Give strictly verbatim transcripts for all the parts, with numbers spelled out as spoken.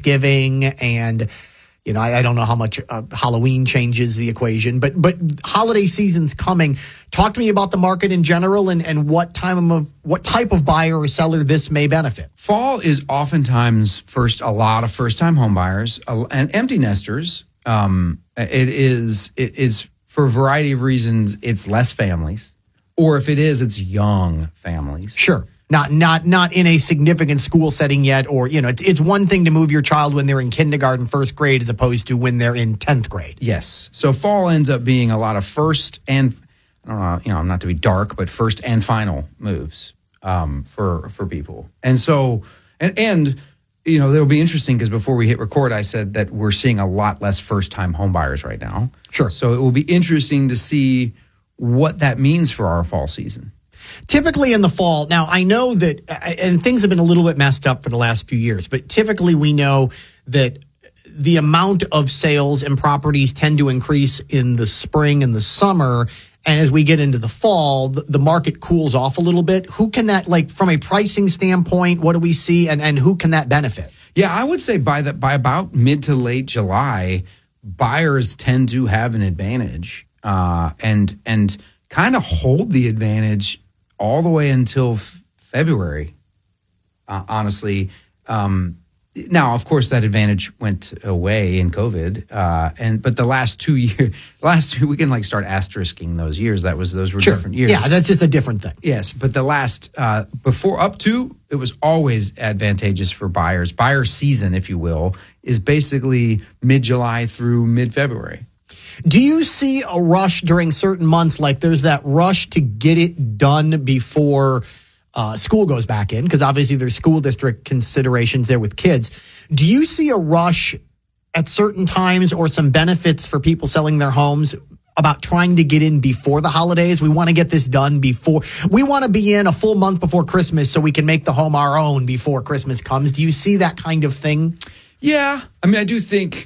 Thanksgiving and, you know, I, I don't know how much uh, Halloween changes the equation, but but holiday season's coming. Talk to me about the market in general and, and what time of what type of buyer or seller this may benefit. Fall is oftentimes first a lot of first-time home buyers uh, and empty nesters. Um, it is it is for a variety of reasons. It's less families, or if it is, it's young families. Sure. Not not not in a significant school setting yet, or, you know, it's, it's one thing to move your child when they're in kindergarten, first grade, as opposed to when they're in tenth grade. Yes. So fall ends up being a lot of first and, I don't know, you know, not to be dark, but first and final moves um, for for people. And so, and, and you know, it'll be interesting because before we hit record, I said that we're seeing a lot less first-time home buyers right now. Sure. So it will be interesting to see what that means for our fall season. Typically in the fall, now I know that, and things have been a little bit messed up for the last few years, but typically we know that the amount of sales and properties tend to increase in the spring and the summer. And as we get into the fall, the, the market cools off a little bit. Who can that, like, from a pricing standpoint, what do we see, and, and who can that benefit? Yeah, I would say by the, by about mid to late July, buyers tend to have an advantage uh, and and kind of hold the advantage all the way until f- February, uh, honestly. Um, now, of course, that advantage went away in COVID, uh, and but the last two years, last two, we can like start asterisking those years. That was those were Sure. different years. Yeah, that's just a different thing. Yes, but the last uh, before up to it was always advantageous for buyers. Buyer season, if you will, is basically mid-July through mid-February. Do you see a rush during certain months? Like there's that rush to get it done before uh, school goes back in, because obviously there's school district considerations there with kids. Do you see a rush at certain times or some benefits for people selling their homes about trying to get in before the holidays? We want to get this done before. We want to be in a full month before Christmas so we can make the home our own before Christmas comes. Do you see that kind of thing? Yeah. I mean, I do think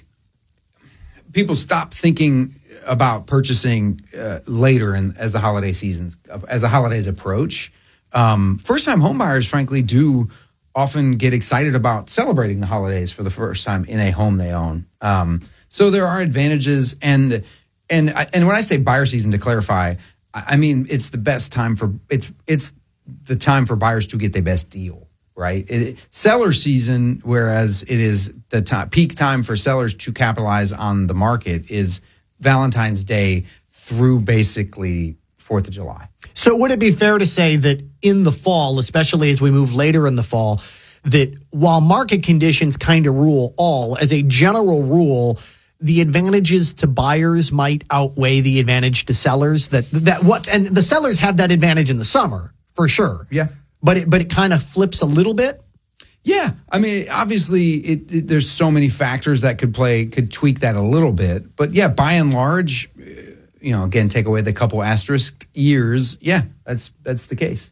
people stop thinking about purchasing uh, later in, as the holiday seasons, as the holidays approach. Um, first-time homebuyers, frankly, do often get excited about celebrating the holidays for the first time in a home they own. Um, so there are advantages, and and and when I say buyer season, to clarify, I mean it's the best time for it's it's the time for buyers to get the best deal. Right. It, seller season, whereas it is the time, peak time for sellers to capitalize on the market, is Valentine's Day through basically fourth of July. So would it be fair to say that in the fall, especially as we move later in the fall, that while market conditions kind of rule all, as a general rule, the advantages to buyers might outweigh the advantage to sellers? That that what and the sellers have that advantage in the summer for sure. Yeah. But it, but it kind of flips a little bit? Yeah. I mean, obviously, it, it, there's so many factors that could play, could tweak that a little bit. But yeah, by and large, you know, again, take away the couple asterisk years. Yeah, that's that's the case.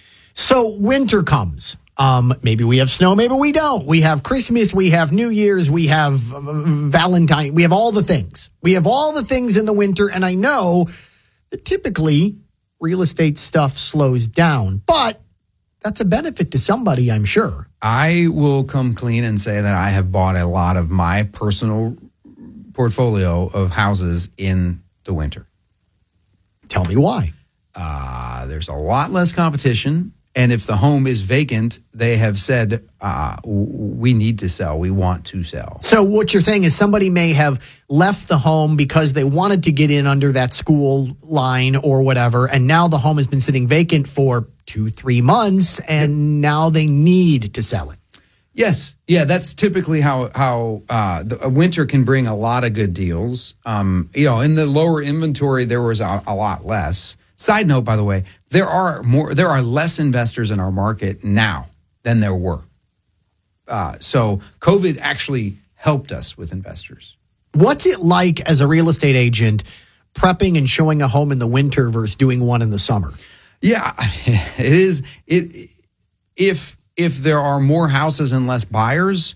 So winter comes. Um, maybe we have snow, maybe we don't. We have Christmas, we have New Year's, we have uh, Valentine. We have all the things. We have all the things in the winter. And I know that typically real estate stuff slows down. But that's a benefit to somebody, I'm sure. I will come clean and say that I have bought a lot of my personal portfolio of houses in the winter. Tell me why. Uh, there's a lot less competition. And if the home is vacant, they have said, uh, we need to sell. We want to sell. So what you're saying is somebody may have left the home because they wanted to get in under that school line or whatever. And now the home has been sitting vacant for two, three months. And yep. Now they need to sell it. Yes. Yeah, that's typically how how uh, the, a winter can bring a lot of good deals. Um, you know, in the lower inventory, there was a, a lot less. Side note, by the way, there are more, there are less investors in our market now than there were. Uh, so COVID actually helped us with investors. What's it like as a real estate agent prepping and showing a home in the winter versus doing one in the summer? Yeah, it is. It if if there are more houses and less buyers,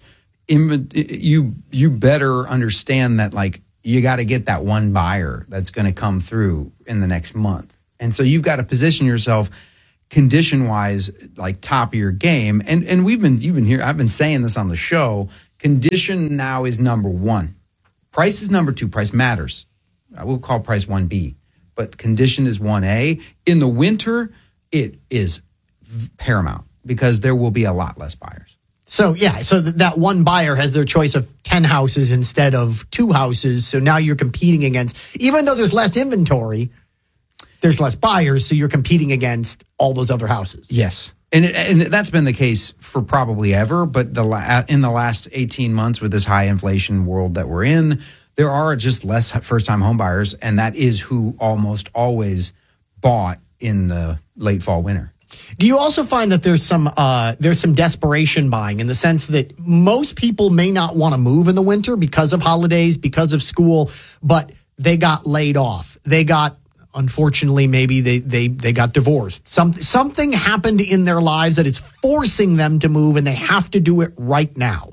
you you better understand that, like, you got to get that one buyer that's going to come through in the next month. And so you've got to position yourself condition wise, like top of your game. And and we've been you've been here. I've been saying this on the show. Condition now is number one. Price is number two. Price matters. I will call price one B, but condition is one A. In the winter, it is paramount because there will be a lot less buyers. So, yeah, so th- that one buyer has their choice of ten houses instead of two houses. So now you're competing against, even though there's less inventory, there's less buyers. So you're competing against all those other houses. Yes. And it, and that's been the case for probably ever. But the la- in the last eighteen months with this high inflation world that we're in, there are just less first-time home buyers. And that is who almost always bought in the late fall, winter. Do you also find that there's some uh, there's some desperation buying in the sense that most people may not want to move in the winter because of holidays, because of school, but they got laid off. They got, unfortunately, maybe they they they got divorced. Some, something happened in their lives that is forcing them to move, and they have to do it right now.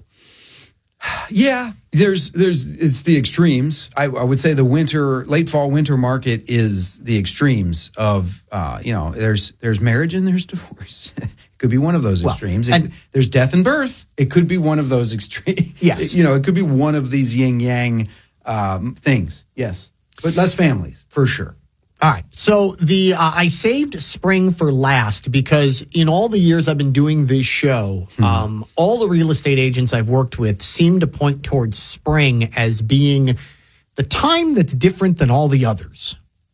Yeah, there's there's it's the extremes. I, I would say the winter, late fall, winter market is the extremes of uh, you know. There's there's marriage and there's divorce. It could be one of those well, extremes. And, it, there's death and birth. It could be one of those extremes. Yes, you know, it could be one of these yin yang um, things. Yes, but less families for sure. All right. So the uh, I saved spring for last because in all the years I've been doing this show, hmm. um, all the real estate agents I've worked with seem to point towards spring as being the time that's different than all the others.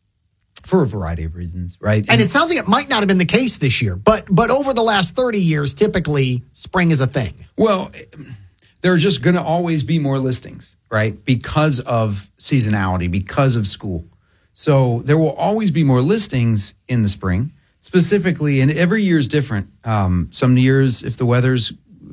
For a variety of reasons, right? And, and it sounds like it might not have been the case this year, but but over the last thirty years, typically spring is a thing. Well, there are just going to always be more listings, right? Because of seasonality, because of school. So there will always be more listings in the spring, specifically, and every year is different. Um, some years, if the weather's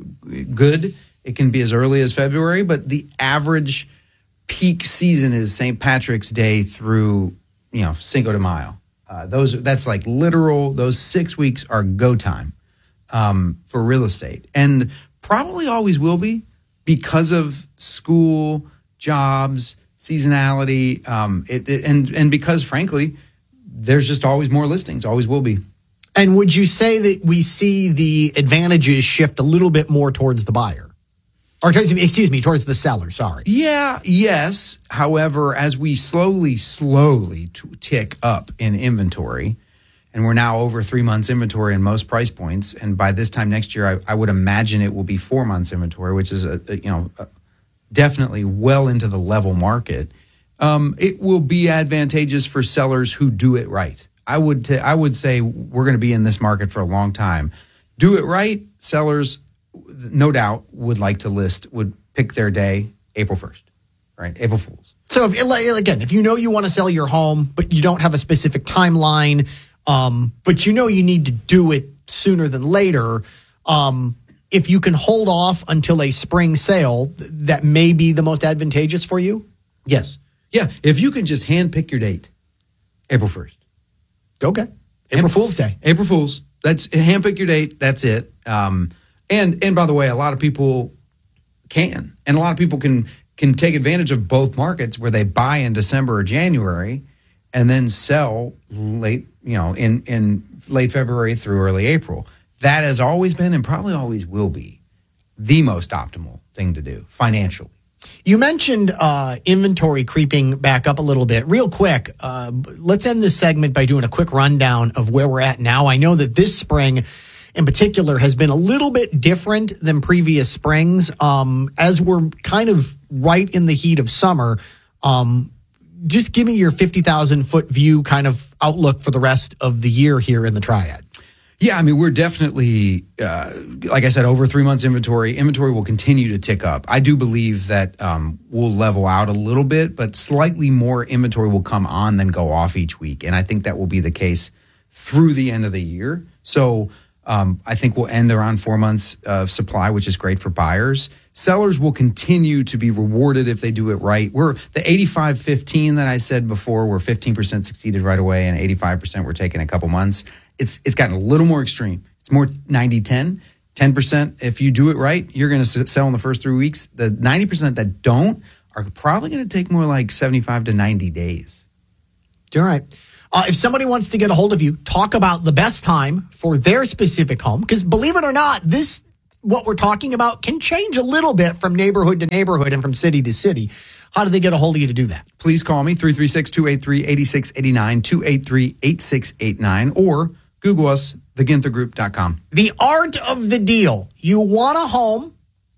good, it can be as early as February, but the average peak season is Saint Patrick's Day through, you know, Cinco de Mayo. Uh, those that's like literal. Those six weeks are go time um, for real estate, and probably always will be because of school, jobs, seasonality, um, it, it, and and because, frankly, there's just always more listings, always will be. And would you say that we see the advantages shift a little bit more towards the buyer? Or, excuse me, towards the seller, sorry. Yeah, yes. However, as we slowly, slowly t- tick up in inventory, and we're now over three months inventory in most price points, and by this time next year, I, I would imagine it will be four months inventory, which is, a, a you know... A, definitely well into the level market, um, it will be advantageous for sellers who do it right. I would t- I would say we're going to be in this market for a long time. Do it right, sellers, no doubt, would like to list, would pick their day April first, right? April Fools. So, if, again, if you know you want to sell your home, but you don't have a specific timeline, um, but you know you need to do it sooner than later, um, if you can hold off until a spring sale, that may be the most advantageous for you? Yes. Yeah. If you can just hand pick your date, April first. Okay. April Fool's Day. April Fool's. That's hand pick your date. That's it. Um, and and by the way, a lot of people can. And a lot of people can can take advantage of both markets where they buy in December or January and then sell late, you know, in, in late February through early April. That has always been and probably always will be the most optimal thing to do financially. You mentioned uh, inventory creeping back up a little bit. Real quick, uh, let's end this segment by doing a quick rundown of where we're at now. I know that this spring in particular has been a little bit different than previous springs. Um, as we're kind of right in the heat of summer, um, just give me your fifty thousand foot view kind of outlook for the rest of the year here in the Triad. Yeah, I mean, we're definitely, uh, like I said, over three months inventory. Inventory will continue to tick up. I do believe that um, we'll level out a little bit, but slightly more inventory will come on than go off each week. And I think that will be the case through the end of the year. So um, I think we'll end around four months of supply, which is great for buyers. Sellers will continue to be rewarded if they do it right. We're the eighty-five fifteen that I said before, where fifteen percent succeeded right away and eighty-five percent were taking a couple months. It's it's gotten a little more extreme. It's more ninety ten. ten percent, if you do it right, you're going to sell in the first three weeks. The ninety percent that don't are probably going to take more like seventy-five to ninety days. All right. Uh, if somebody wants to get a hold of you, talk about the best time for their specific home. Because believe it or not, this what we're talking about can change a little bit from neighborhood to neighborhood and from city to city. How do they get a hold of you to do that? Please call me, three three six, two eight three, eight six eight nine, two eight three, eight six eight nine, or Google us, the ginther group dot com. The art of the deal. You want a home,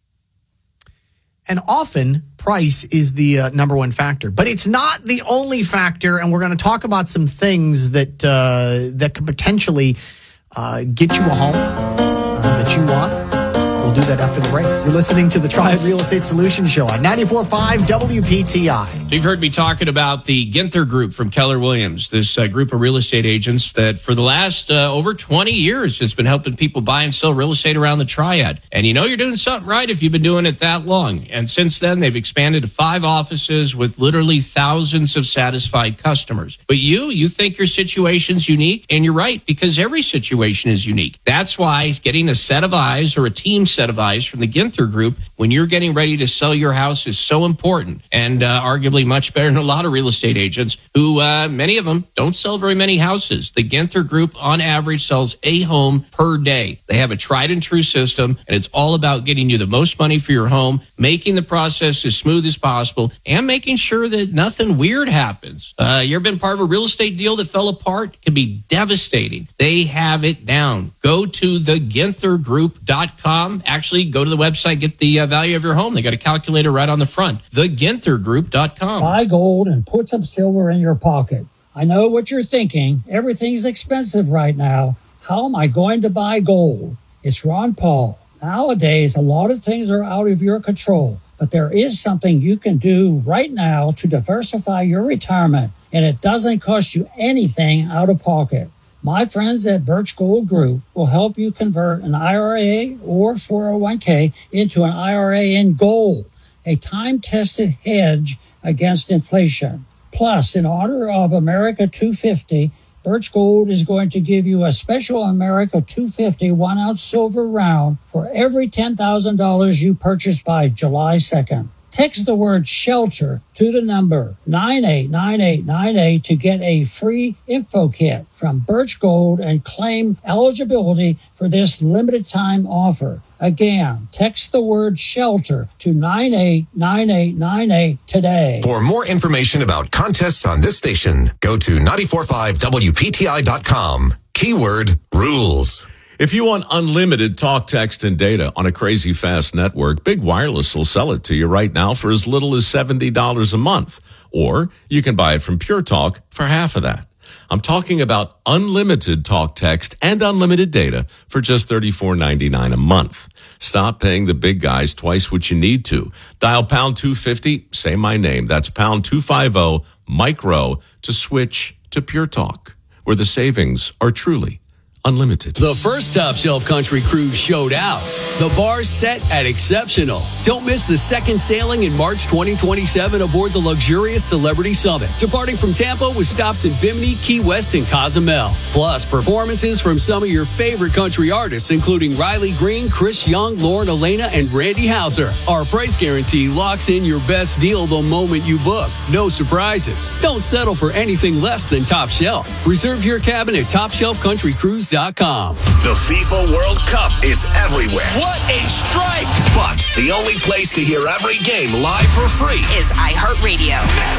and often price is the uh, number one factor. But it's not the only factor, and we're going to talk about some things that uh, that could potentially uh, get you a home uh, that you want. We'll do that after the break. You're listening to the Triad Real Estate Solutions Show on ninety-four point five W P T I. You've heard me talking about the Ginther Group from Keller Williams, this uh, group of real estate agents that for the last uh, over twenty years has been helping people buy and sell real estate around the Triad. And you know you're doing something right if you've been doing it that long. And since then, they've expanded to five offices with literally thousands of satisfied customers. But you, you think your situation's unique, and you're right, because every situation is unique. That's why getting a set of eyes or a team set of eyes from the Ginther Group when you're getting ready to sell your house is so important, and uh, arguably much better than a lot of real estate agents who, uh, many of them, don't sell very many houses. The Ginther Group, on average, sells a home per day. They have a tried and true system, and it's all about getting you the most money for your home, making the process as smooth as possible, and making sure that nothing weird happens. Uh, you ever been part of a real estate deal that fell apart? It can be devastating. They have it down. Go to the ginther group dot com. Actually, go to the website, get the uh, value of your home. They got a calculator right on the front. the ginther group dot com. Buy gold and put some silver in your pocket. I know what you're thinking. Everything's expensive right now. How am I going to buy gold? It's Ron Paul. Nowadays, a lot of things are out of your control, but there is something you can do right now to diversify your retirement, and it doesn't cost you anything out of pocket. My friends at Birch Gold Group will help you convert an I R A or four oh one k into an I R A in gold, a time-tested hedge against inflation. Plus, in honor of America two fifty, Birch Gold is going to give you a special America two fifty one-ounce silver round for every ten thousand dollars you purchase by July second. Text the word SHELTER to the number nine eight nine eight nine eight to get a free info kit from Birch Gold and claim eligibility for this limited time offer. Again, text the word SHELTER to nine eight nine eight nine eight today. For more information about contests on this station, go to nine four five W P T I dot com. Keyword rules. If you want unlimited talk, text, and data on a crazy fast network, Big Wireless will sell it to you right now for as little as seventy dollars a month. Or you can buy it from Pure Talk for half of that. I'm talking about unlimited talk, text, and unlimited data for just thirty-four ninety-nine a month. Stop paying the big guys twice what you need to. Dial pound two fifty, say my name. That's pound two fifty, micro, to switch to Pure Talk, where the savings are truly unlimited. The first Top Shelf Country Cruise showed out. The bar's set at exceptional. Don't miss the second sailing in March twenty twenty-seven aboard the luxurious Celebrity Summit, departing from Tampa with stops in Bimini, Key West, and Cozumel. Plus, performances from some of your favorite country artists, including Riley Green, Chris Young, Lauren Elena, and Randy Houser. Our price guarantee locks in your best deal the moment you book. No surprises. Don't settle for anything less than Top Shelf. Reserve your cabin at top shelf country cruise dot com. The FIFA World Cup is everywhere. What a strike! But the only place to hear every game live for free is iHeartRadio.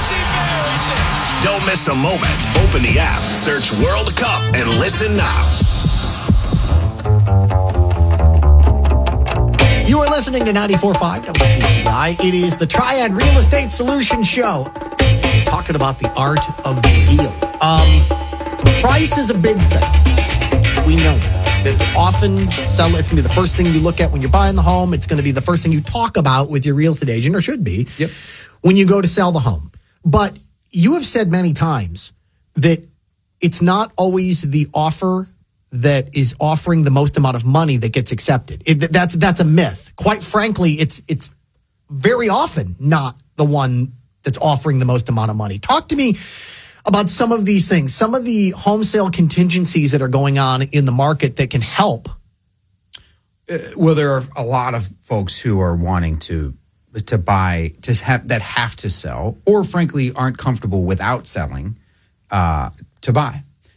Don't miss a moment. Open the app, search World Cup, and listen now. You are listening to ninety-four point five W P T I. It is the Triad Real Estate Solutions Show. We're talking about the art of the deal. Um, price is a big thing. We know that. It often sell, it's going to be the first thing you look at when you're buying the home. It's going to be the first thing you talk about with your real estate agent, or should be, Yep. when you go to sell the home. But you have said many times that it's not always the offer that is offering the most amount of money that gets accepted. It, that's that's a myth. Quite frankly, it's it's very often not the one that's offering the most amount of money. Talk to me about some of these things, some of the home sale contingencies that are going on in the market that can help. Uh, well, there are a lot of folks who are wanting to to buy, to have that have to sell, or frankly aren't comfortable without selling uh, to buy.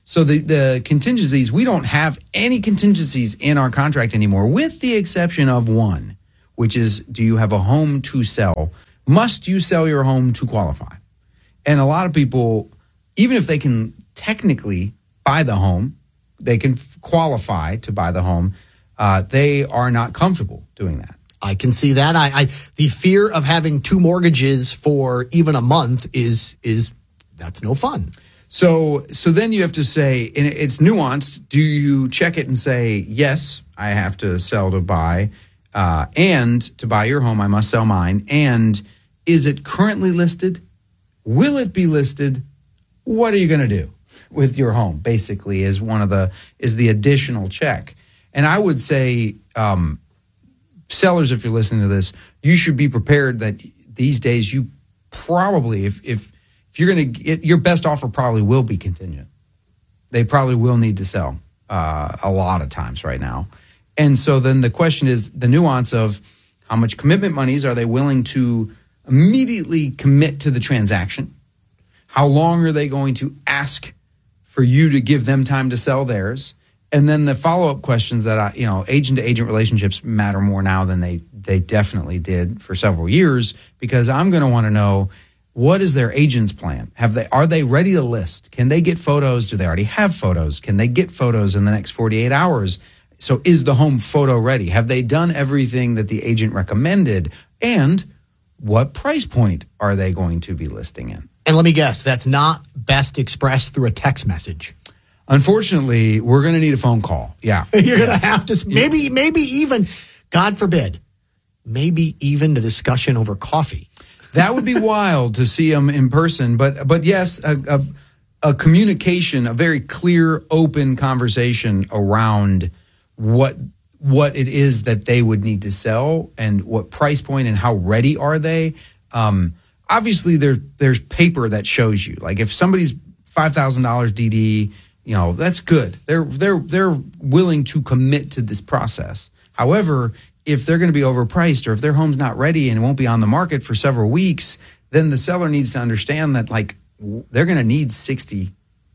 So the, the contingencies, we don't have any contingencies in our contract anymore, with the exception of one, which is, do you have a home to sell? Must you sell your home to qualify? And a lot of people, even if they can technically buy the home, they can qualify to buy the home, uh, they are not comfortable doing that. I can see that. I, I the fear of having two mortgages for even a month is is that's no fun. So so then you have to say, and it's nuanced. Do you check it and say, yes, I have to sell to buy, uh, and to buy your home, I must sell mine. And is it currently listed? Will it be listed? What are you going to do with your home? Basically, is one of the is the additional check. And I would say, um, sellers, if you're listening to this, you should be prepared that these days you probably, if if if you're going to get your best offer, probably will be contingent. They probably will need to sell uh, a lot of times right now. And so then the question is the nuance of how much commitment monies are they willing to immediately commit to the transaction? How long are they going to ask for you to give them time to sell theirs? And then the follow-up questions that, I, you know, agent-to-agent relationships matter more now than they, they definitely did for several years, because I'm going to want to know, what is their agent's plan? Have they Are they ready to list? Can they get photos? Do they already have photos? Can they get photos in the next forty-eight hours? So is the home photo ready? Have they done everything that the agent recommended? And what price point are they going to be listing in? And let me guess, that's not best expressed through a text message. Unfortunately, we're going to need a phone call. Yeah. You're going to have to, maybe, maybe even, God forbid, maybe even a discussion over coffee. That would be wild to see them in person. But, but yes, a, a, a communication, a very clear, open conversation around what, what it is that they would need to sell and what price point and how ready are they. Um, obviously, there, there's paper that shows you. Like if somebody's five thousand dollars D D, you know, that's good. They're they're they're willing to commit to this process. However, if they're going to be overpriced or if their home's not ready and won't be on the market for several weeks, then the seller needs to understand that like they're going to need sixty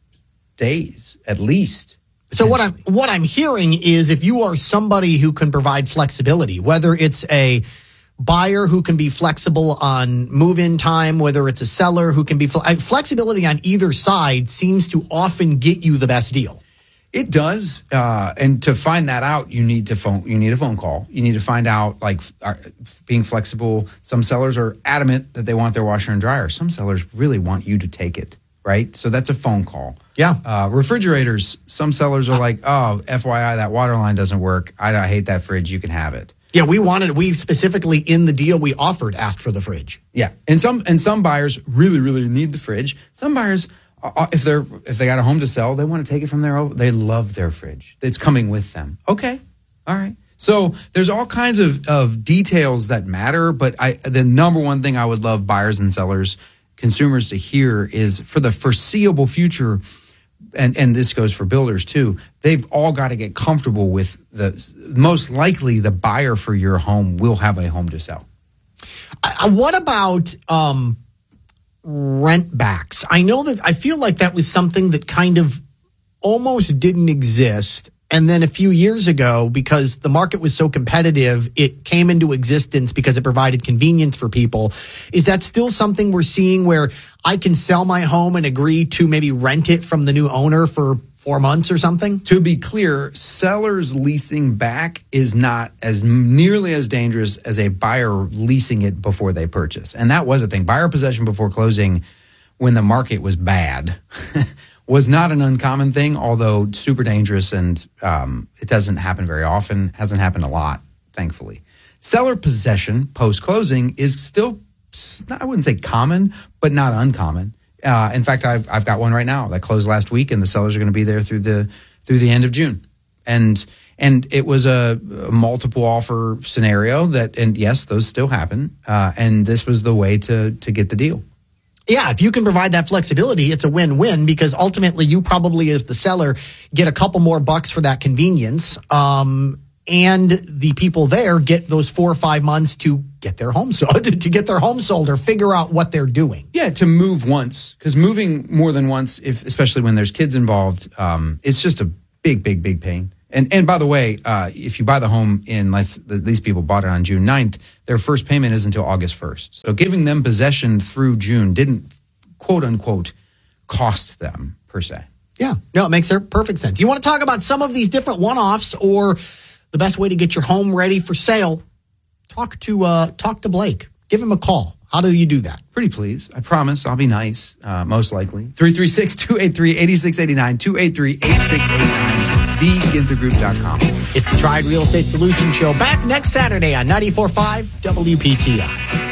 days at least. So what I'm what I'm hearing is, if you are somebody who can provide flexibility, whether it's a buyer who can be flexible on move-in time, whether it's a seller who can be fl- flexibility on either side seems to often get you the best deal. It does, uh, and to find that out, you need to phone. You need a phone call. You need to find out, like, are, being flexible. Some sellers are adamant that they want their washer and dryer. Some sellers really want you to take it, right? So that's a phone call. Yeah. Uh, refrigerators. Some sellers are like, oh, F Y I, that water line doesn't work. I, I hate that fridge. You can have it. Yeah, we wanted, we specifically in the deal we offered asked for the fridge. Yeah, and some and some buyers really, really need the fridge. Some buyers, uh, if they're if they got a home to sell, they want to take it from their own. They love their fridge. It's coming with them. Okay, all right. So there's all kinds of, of details that matter, but I the number one thing I would love buyers and sellers, consumers to hear is, for the foreseeable future, and, and this goes for builders too, they've all got to get comfortable with the, most likely the buyer for your home will have a home to sell. Uh, what about um, rent backs? I know that, I feel like that was something that kind of almost didn't exist. And then a few years ago, because the market was so competitive, it came into existence because it provided convenience for people. Is that still something we're seeing, where I can sell my home and agree to maybe rent it from the new owner for four months or something? To be clear, sellers leasing back is not as nearly as dangerous as a buyer leasing it before they purchase. And that was a thing. Buyer possession before closing, when the market was bad, was not an uncommon thing, although super dangerous, and um, it doesn't happen very often. Hasn't happened a lot, thankfully. Seller possession post-closing is still, I wouldn't say common, but not uncommon. Uh, in fact, I've I've got one right now that closed last week, and the sellers are going to be there through the through the end of June. And and it was a, a multiple offer scenario that, and yes, those still happen. Uh, and this was the way to to get the deal. Yeah, if you can provide that flexibility, it's a win-win, because ultimately you probably, as the seller, get a couple more bucks for that convenience. Um, and the people there get those four or five months to get their home sold, to get their home sold or figure out what they're doing. Yeah, to move once, because moving more than once, if especially when there's kids involved, um, it's just a big, big, big pain. And and by the way, uh, if you buy the home in, let's, these people bought it on June ninth, their first payment is until August first. So giving them possession through June didn't, quote unquote, cost them per se. Yeah, no, it makes perfect sense. You want to talk about some of these different one-offs or the best way to get your home ready for sale? Talk to uh, talk to Blake. Give him a call. How do you do that? Pretty please. I promise I'll be nice, uh, most likely. three three six, two eight three, eight six eight nine, two eight three, eight six eight nine, the ginther group dot com. It's the Triad Real Estate Solutions Show, back next Saturday on ninety-four point five W P T I.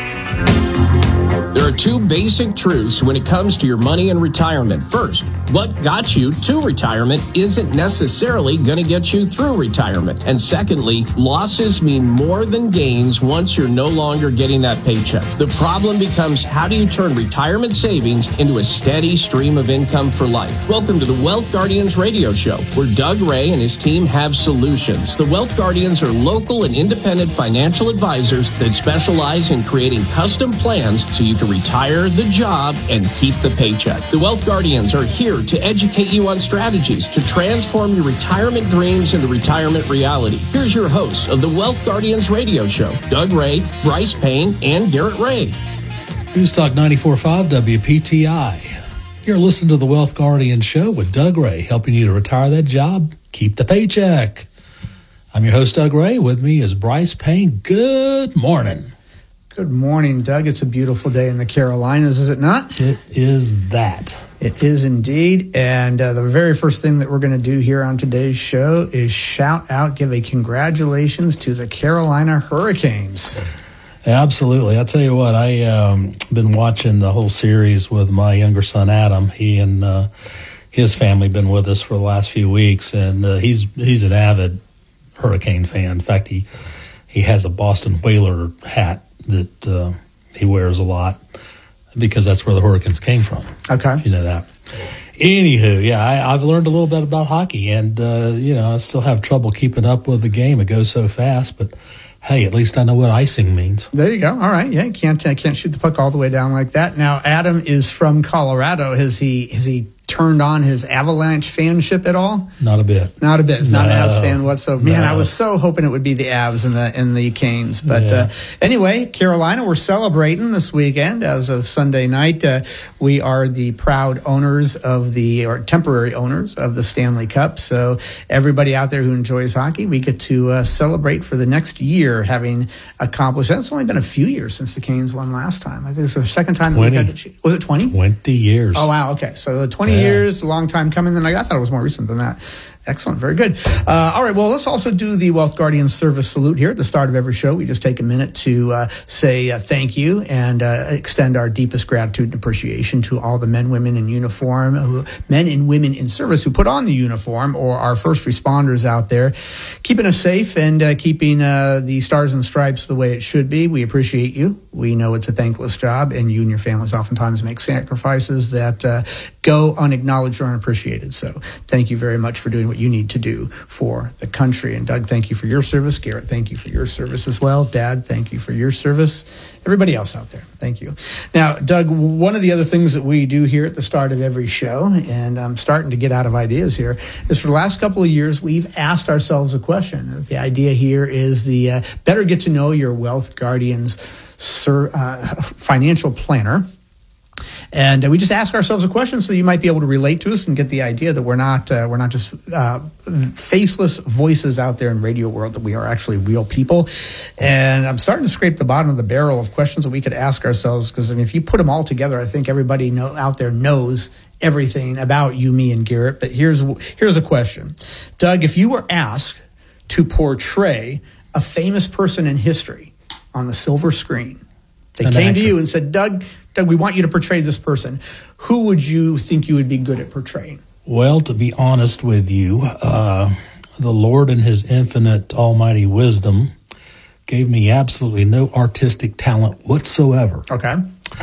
There are two basic truths when it comes to your money and retirement. First, what got you to retirement isn't necessarily going to get you through retirement. And secondly, losses mean more than gains once you're no longer getting that paycheck. The problem becomes, how do you turn retirement savings into a steady stream of income for life? Welcome to the Wealth Guardians radio show, where Doug Ray and his team have solutions. The Wealth Guardians are local and independent financial advisors that specialize in creating custom plans so you can retire the job and keep the paycheck. The Wealth Guardians are here to educate you on strategies to transform your retirement dreams into retirement reality. Here's your hosts of the Wealth Guardians radio show, Doug Ray, Bryce Payne, and Garrett Ray. News Talk ninety-four point five W P T I. You're listening to the Wealth Guardians show with Doug Ray, helping you to retire that job, keep the paycheck. I'm your host, Doug Ray. With me is Bryce Payne. Good morning. Good morning, Doug. It's a beautiful day in the Carolinas, is it not? It is that. It is indeed. And uh, the very first thing that we're going to do here on today's show is shout out, give a congratulations to the Carolina Hurricanes. Absolutely. I'll tell you what, I've um, been watching the whole series with my younger son, Adam. He and uh, his family have been with us for the last few weeks, and uh, he's he's an avid Hurricane fan. In fact, he, he has a Boston Whaler hat that uh, he wears a lot because that's where the Hurricanes came from. Okay. If you know that. Anywho, yeah, I, I've learned a little bit about hockey, and, uh, you know, I still have trouble keeping up with the game. It goes so fast, but hey, at least I know what icing means. There you go. All right. Yeah, you can't, uh, can't shoot the puck all the way down like that. Now, Adam is from Colorado. Has he, has he turned on his Avalanche fanship at all? Not a bit. Not a bit. He's not no, an Avs fan whatsoever. Man, no. I was so hoping it would be the Avs and the and the Canes. But Yeah. uh, anyway, Carolina, we're celebrating this weekend as of Sunday night. Uh, we are the proud owners of the, or temporary owners of the Stanley Cup. So everybody out there who enjoys hockey, we get to uh, celebrate for the next year having accomplished. That's only been a few years since the Canes won last time. I think it's the second time that we had the. Was it twenty? twenty years. Oh, wow. Okay. So twenty Yeah. years, a long time coming. Then I, I thought it was more recent than that. Excellent. Very good. Uh, all right. Well, let's also do the Wealth Guardian service salute here at the start of every show. We just take a minute to uh, say uh, thank you and uh, extend our deepest gratitude and appreciation to all the men, women in uniform, who, men and women in service who put on the uniform, or our first responders out there, keeping us safe and uh, keeping uh, the stars and stripes the way it should be. We appreciate you. We know it's a thankless job, and you and your families oftentimes make sacrifices that uh, go unacknowledged or unappreciated. So thank you very much for doing what you need to do for the country. And Doug, thank you for your service. Garrett, thank you for your service as well. Dad, thank you for your service. Everybody else out there, thank you. Now, Doug, one of the other things that we do here at the start of every show, and I'm starting to get out of ideas here, is for the last couple of years, we've asked ourselves a question. The idea here is the uh, better get to know your Wealth Guardians Sir, uh, financial planner. And uh, we just ask ourselves a question so that you might be able to relate to us and get the idea that we're not uh, we're not just uh, faceless voices out there in radio world, that we are actually real people. And I'm starting to scrape the bottom of the barrel of questions that we could ask ourselves, because I mean, if you put them all together, I think everybody know, out there knows everything about you, me, and Garrett. But here's here's a question. Doug, if you were asked to portray a famous person in history on the silver screen, they An came actor. to you and said, Doug, Doug, we want you to portray this person. Who would you think you would be good at portraying? Well, to be honest with you, uh, the Lord in his infinite almighty wisdom gave me absolutely no artistic talent whatsoever. Okay.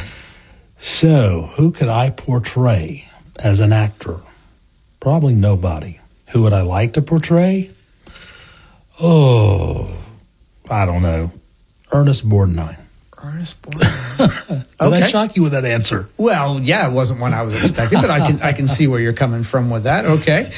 So who could I portray as an actor? Probably nobody. Who would I like to portray? Oh, I don't know. Ernest Borgnine. Ernest Borgnine. Did I shock you with that answer? Well, yeah, it wasn't one I was expecting, but I can I can see where you're coming from with that. Okay,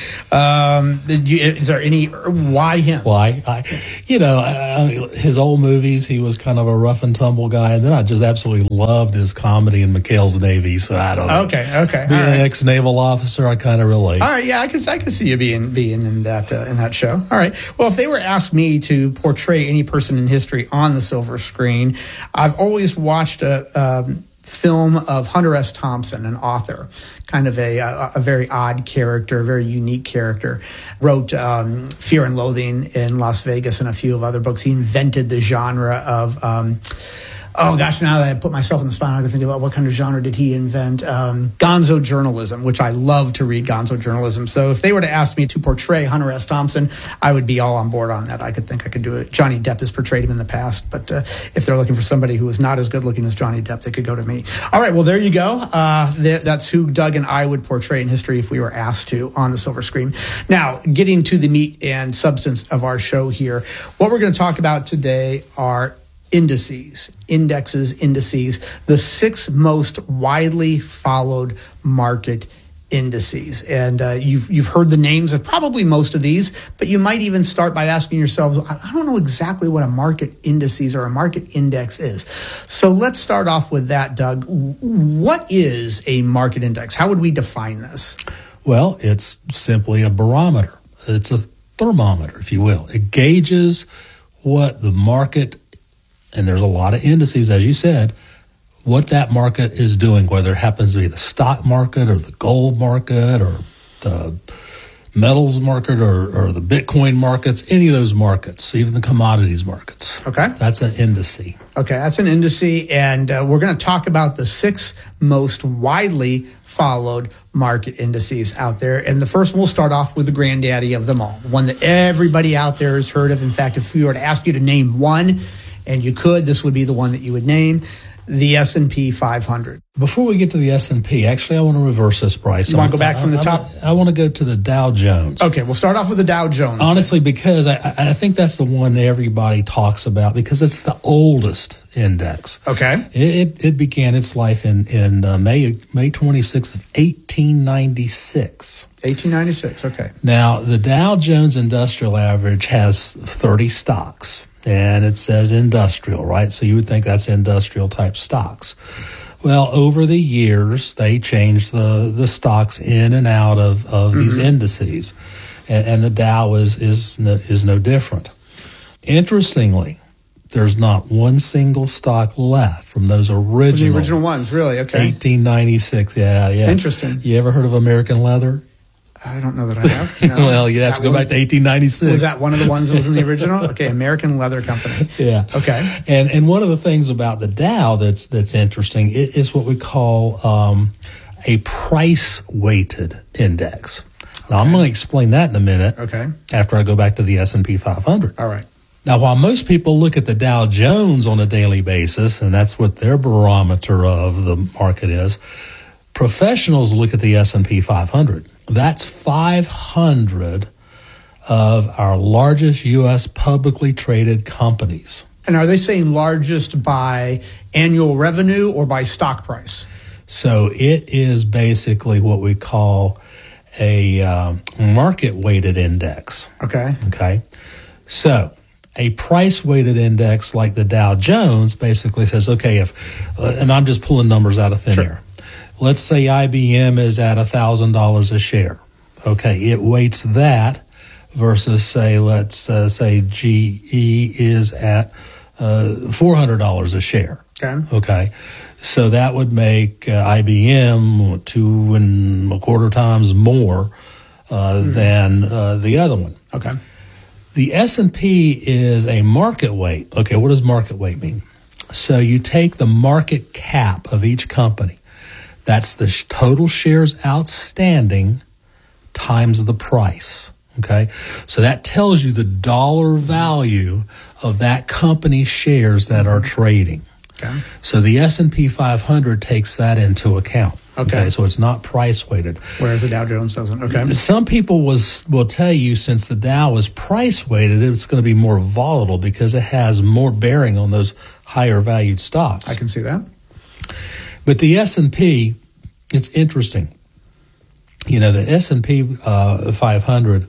um, did you, is there any why him? Why? I, you know, I, his old movies, he was kind of a rough and tumble guy, and then I just absolutely loved his comedy in McHale's Navy. So I don't know. Okay, okay, being all an right. ex-naval officer, I kind of relate. All right, yeah, I can I can see you being being in that uh, in that show. All right. Well, if they were asked me to portray any person in history on the silver screen, I've always watched a um, film of Hunter S. Thompson, an author, kind of a a, a very odd character, a very unique character. Wrote um, Fear and Loathing in Las Vegas and a few of other books. He invented the genre of. Um, Oh, gosh, now that I put myself in the spot, I have to think about what kind of genre did he invent? Um, gonzo journalism, which I love to read gonzo journalism. So if they were to ask me to portray Hunter S. Thompson, I would be all on board on that. I could think I could do it. Johnny Depp has portrayed him in the past, but uh, if they're looking for somebody who is not as good looking as Johnny Depp, they could go to me. All right, well, there you go. Uh, there, that's who Doug and I would portray in history if we were asked to on the silver screen. Now, getting to the meat and substance of our show here, what we're going to talk about today are indices, indexes, indices, the six most widely followed market indices. And uh, you've you've heard the names of probably most of these, but you might even start by asking yourselves, I don't know exactly what a market indices or a market index is. So let's start off with that, Doug. What is a market index? How would we define this? Well, it's simply a barometer. It's a thermometer, if you will. It gauges what the market, and there's a lot of indices, as you said, what that market is doing, whether it happens to be the stock market or the gold market or the metals market or, or the Bitcoin markets, any of those markets, even the commodities markets. Okay. That's an indice. Okay, that's an indice, and uh, we're going to talk about the six most widely followed market indices out there. And the first one, we'll start off with the granddaddy of them all, one that everybody out there has heard of. In fact, if we were to ask you to name one, and you could, this would be the one that you would name, the S and P five hundred. Before we get to the S and P, actually, I want to reverse this, Bryce. You want to go back I, from the I, top? I, I want to go to the Dow Jones. Okay, we'll start off with the Dow Jones. Honestly, because I, I think that's the one everybody talks about because it's the oldest index. Okay. It, it, it began its life in, in uh, May, May twenty-sixth of eighteen ninety-six. eighteen ninety-six, okay. Now, the Dow Jones Industrial Average has thirty stocks. And it says industrial, right? So you would think that's industrial type stocks. Well, over the years, they changed the, the stocks in and out of, of mm-hmm. these indices. And, and the Dow is, is, no, is no different. Interestingly, there's not one single stock left from those original. From the original ones, really? Okay. eighteen ninety-six, yeah, yeah. Interesting. You ever heard of American Leather? I don't know that I have. No. Well, you have that to go was, back to eighteen ninety-six. Was that one of the ones that was in the original? Okay, American Leather Company. Yeah. Okay. And and one of the things about the Dow that's that's interesting is what we call um, a price weighted index. Now okay. I'm going to explain that in a minute. Okay. After I go back to the S and P five hundred. All right. Now, while most people look at the Dow Jones on a daily basis, and that's what their barometer of the market is, professionals look at the S and P five hundred. That's five hundred of our largest U S publicly traded companies. And are they saying largest by annual revenue or by stock price? So it is basically what we call a uh, market-weighted index. Okay. Okay. So a price-weighted index like the Dow Jones basically says, okay, if, uh, and I'm just pulling numbers out of thin sure. air. Let's say I B M is at one thousand dollars a share. Okay, it weights that versus, say, let's uh, say G E is at uh, four hundred dollars a share. Okay. Okay, so that would make uh, I B M two and a quarter times more uh, mm-hmm. than uh, the other one. Okay. The S and P is a market weight. Okay, what does market weight mean? So you take the market cap of each company. That's the sh- total shares outstanding times the price, okay? So that tells you the dollar value of that company's shares that are trading. Okay. So the S and P five hundred takes that into account. Okay. So it's not price weighted. Whereas the Dow Jones doesn't. Okay. Some people was will tell you since the Dow is price weighted, it's going to be more volatile because it has more bearing on those higher valued stocks. I can see that. But the S and P, it's interesting. You know, the S and P uh, five hundred,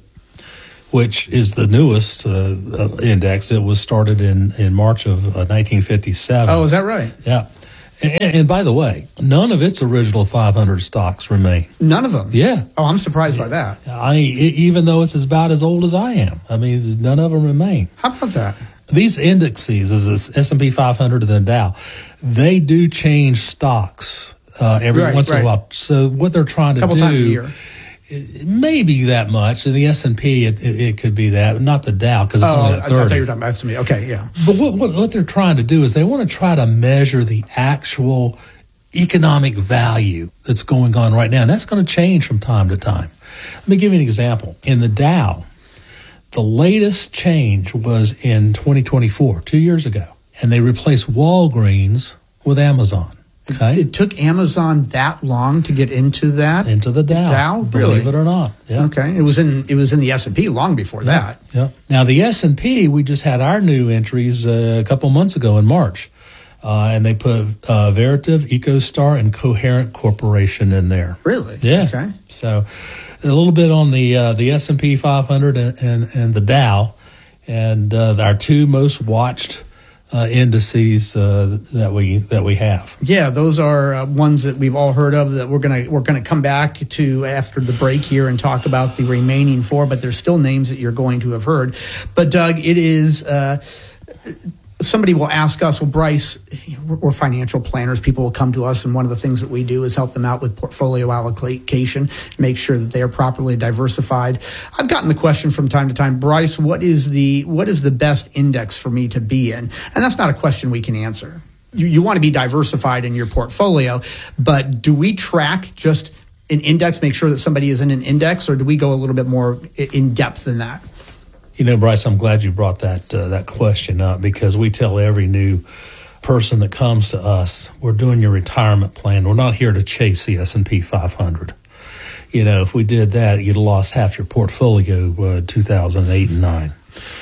which is the newest uh, index, it was started in, in March of uh, nineteen fifty-seven. Oh, is that right? Yeah. And, and by the way, none of its original five hundred stocks remain. None of them? Yeah. Oh, I'm surprised by that. I even though it's about as old as I am. I mean, none of them remain. How about that? These indexes, as this S and P five hundred and the Dow, they do change stocks uh, every Right, once in right. a while. So what they're trying to A couple do, times a year. it- maybe that much. In the S and P, it, it, it could be that, not the Dow because it's Oh, only I at thought you thirty. were talking about S and P. Okay, yeah. But what, what, what they're trying to do is they want to try to measure the actual economic value that's going on right now. And that's going to change from time to time. Let me give you an example. In the Dow, the latest change was in twenty twenty-four, two years ago. And they replaced Walgreens with Amazon. Okay? It took Amazon that long to get into that? Into the Dow. Dow? Believe Really? it or not. Yeah. Okay. It was in it was in the S and P long before that. Yeah. Now the S and P, we just had our new entries uh, a couple months ago in March, uh, and they put uh, Veritiv, EcoStar, and Coherent Corporation in there. Really? Yeah. Okay. So a little bit on the uh, the S and P five hundred and, and and the Dow, and uh, our two most watched uh, indices uh, that we that we have. Yeah, those are uh, ones that we've all heard of that we're gonna we're gonna come back to after the break here and talk about the remaining four. But there's still names that you're going to have heard. But Doug, it is. Uh, Somebody will ask us, well, Bryce, we're financial planners. People will come to us, and one of the things that we do is help them out with portfolio allocation, make sure that they are properly diversified. I've gotten the question from time to time, Bryce, what is the what is the best index for me to be in? And that's not a question we can answer. You, you want to be diversified in your portfolio, but do we track just an index, make sure that somebody is in an index, or do we go a little bit more in depth than that? You know, Bryce, I'm glad you brought that uh, that question up because we tell every new person that comes to us, we're doing your retirement plan. We're not here to chase the S and P five hundred. You know, if we did that, you'd have lost half your portfolio uh, two thousand eight and nine.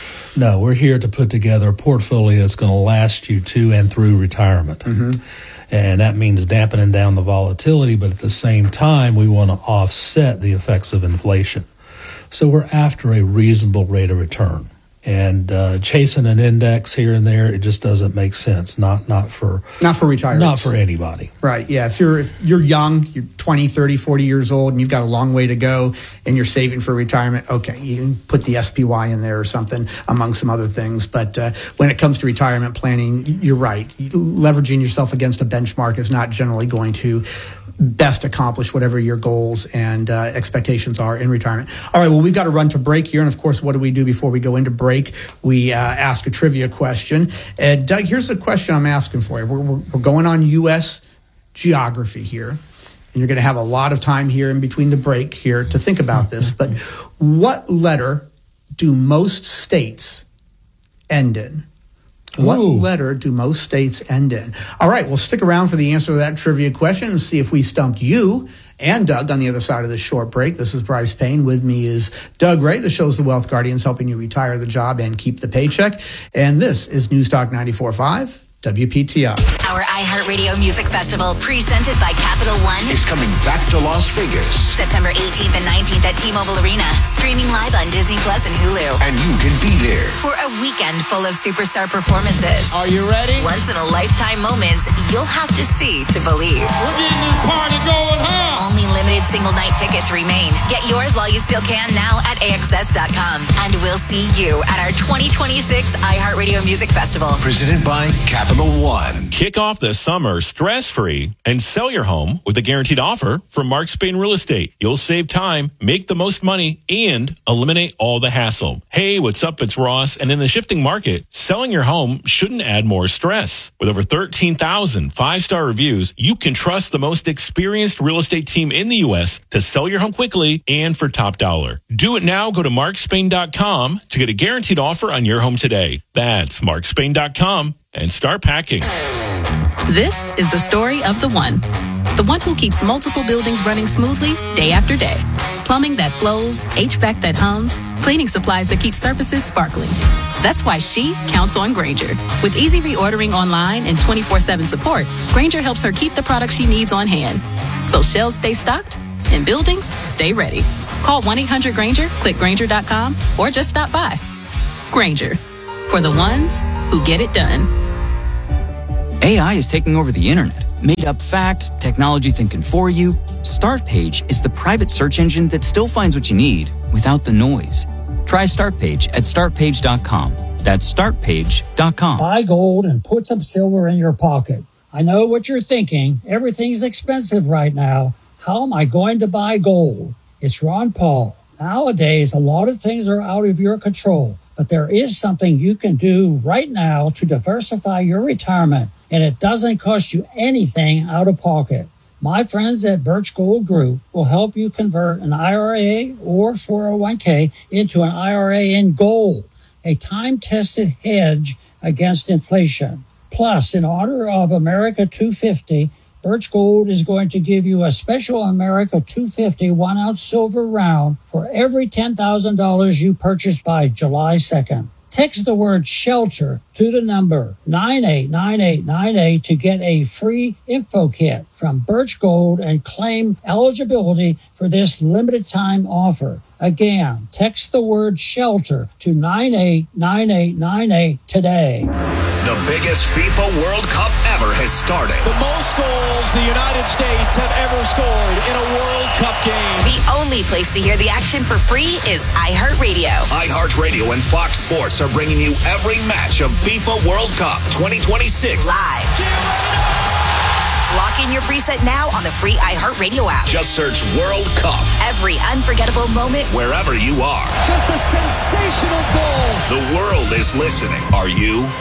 No, we're here to put together a portfolio that's going to last you to and through retirement. Mm-hmm. And that means dampening down the volatility, but at the same time, we want to offset the effects of inflation. So we're after a reasonable rate of return. And uh, chasing an index here and there, it just doesn't make sense. Not not for Not for retirees. not for anybody. Right. Yeah. If you're if you're young, you're twenty, thirty, forty years old, and you've got a long way to go, and you're saving for retirement, okay, you can put the S P Y in there or something, among some other things. But uh, when it comes to retirement planning, you're right. Leveraging yourself against a benchmark is not generally going to best accomplish whatever your goals and uh, expectations are in retirement. All right. Well, we've got to run to break here, and of course, what do we do before we go into break? We uh, ask a trivia question. Uh, Doug, here's the question I'm asking for you. We're, we're, we're going on U S geography here, and you're going to have a lot of time here in between the break here to think about this. But what letter do most states end in? What Ooh. letter do most states end in? All right, well, stick around for the answer to that trivia question and see if we stumped you and Doug on the other side of this short break. This is Bryce Payne. With me is Doug Ray. The show's The Wealth Guardians, helping you retire the job and keep the paycheck. And this is News Talk ninety-four point five. W P T I. Our iHeartRadio Music Festival, presented by Capital One, is coming back to Las Vegas. September eighteenth and nineteenth at T-Mobile Arena, streaming live on Disney Plus and Hulu. And you can be there For a weekend full of superstar performances. Are you ready? Once-in-a-lifetime moments you'll have to see to believe. We're getting this party going, huh? Only limited single-night tickets remain. Get yours while you still can now at A X S dot com. And we'll see you at our twenty twenty-six iHeartRadio Music Festival. Presented by Capital One. Kick off the summer stress-free and sell your home with a guaranteed offer from Mark Spain Real Estate. You'll save time, make the most money, and eliminate all the hassle. Hey, what's up? It's Ross. And in the shifting market, selling your home shouldn't add more stress. With over thirteen thousand five-star reviews, you can trust the most experienced real estate team in the U S to sell your home quickly and for top dollar. Do it now. Go to mark spain dot com to get a guaranteed offer on your home today. That's mark spain dot com. And start packing. This is the story of the one. The one who keeps multiple buildings running smoothly day after day. Plumbing that flows, H V A C that hums, cleaning supplies that keep surfaces sparkling. That's why she counts on Grainger. With easy reordering online and twenty-four seven support, Grainger helps her keep the products she needs on hand. So shelves stay stocked and buildings stay ready. Call one eight hundred Grainger, click Grainger dot com, or just stop by. Grainger, for the ones who get it done. A I is taking over the internet. Made up facts, technology thinking for you. Startpage is the private search engine that still finds what you need without the noise. Try Startpage at start page dot com. That's start page dot com. Buy gold and put some silver in your pocket. I know what you're thinking. Everything's expensive right now. How am I going to buy gold? It's Ron Paul. Nowadays, a lot of things are out of your control, but there is something you can do right now to diversify your retirement, and it doesn't cost you anything out of pocket. My friends at Birch Gold Group will help you convert an I R A or four oh one k into an I R A in gold, a time-tested hedge against inflation. Plus, in honor of America two fifty, Birch Gold is going to give you a special America two fifty one-ounce silver round for every ten thousand dollars you purchase by July second. Text the word SHELTER to the number nine eight nine eight nine eight to get a free info kit from Birch Gold and claim eligibility for this limited time offer. Again, text the word SHELTER to nine eight nine eight nine eight today. The biggest FIFA World Cup ever has started. The most goals the United States have ever scored in a World Cup game. The only place to hear the action for free is iHeartRadio. iHeartRadio and Fox Sports are bringing you every match of FIFA World Cup twenty twenty-six. Live. Lock in your preset now on the free iHeartRadio app. Just search World Cup. Every unforgettable moment, wherever you are. Just a sensational goal. The world is listening. Are you?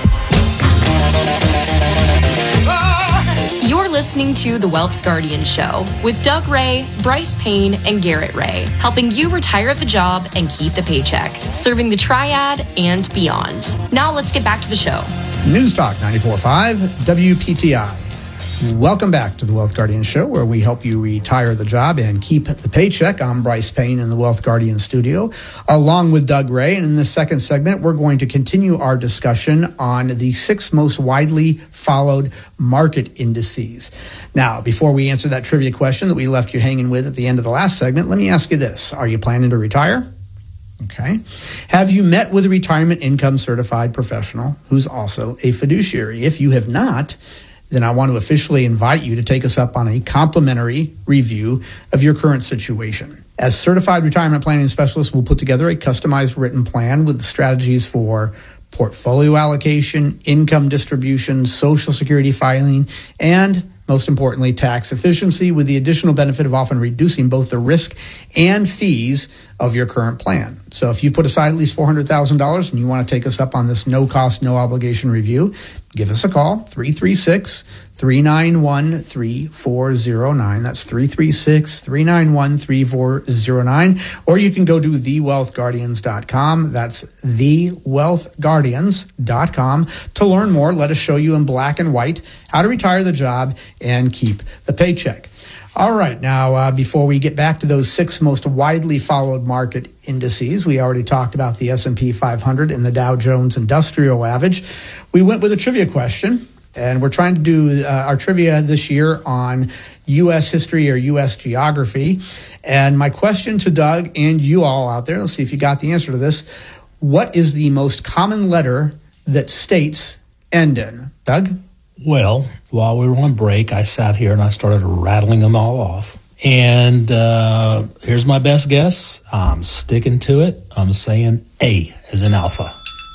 You're listening to The Wealth Guardian Show with Doug Ray, Bryce Payne, and Garrett Ray, helping you retire the job and keep the paycheck, serving the triad and beyond. Now let's get back to the show. News Talk ninety-four point five W P T I. Welcome back to the Wealth Guardian Show, where we help you retire the job and keep the paycheck. I'm Bryce Payne in the Wealth Guardian studio, along with Doug Ray. And in the second segment, we're going to continue our discussion on the six most widely followed market indices. Now, before we answer that trivia question that we left you hanging with at the end of the last segment, let me ask you this. Are you planning to retire? Okay. Have you met with a retirement income certified professional who's also a fiduciary? If you have not, then I want to officially invite you to take us up on a complimentary review of your current situation. As certified retirement planning specialists, we'll put together a customized written plan with strategies for portfolio allocation, income distribution, Social Security filing, and most importantly, tax efficiency, with the additional benefit of often reducing both the risk and fees of your current plan. So if you put aside at least four hundred thousand dollars and you want to take us up on this no-cost, no-obligation review, give us a call, three three six, three nine one, three four zero nine. That's three three six, three nine one, three four zero nine. Or you can go to the wealth guardians dot com. That's the wealth guardians dot com to learn more. Let us show you in black and white how to retire the job and keep the paycheck. All right. Now, uh, before we get back to those six most widely followed market indices, we already talked about the S and P five hundred and the Dow Jones Industrial Average. We went with a trivia question, and we're trying to do uh, our trivia this year on U S history or U S geography. And my question to Doug and you all out there, let's see if you got the answer to this. What is the most common letter that states end in? Doug? Well, while we were on break, I sat here and I started rattling them all off. And uh, here's my best guess. I'm sticking to it. I'm saying A as in alpha.